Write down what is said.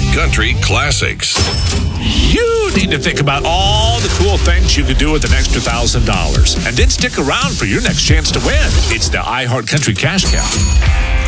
Country Classics. You need to think about all the cool things you could do with an extra $1,000. And then stick around for your next chance to win. It's the iHeart Country Cash Cow.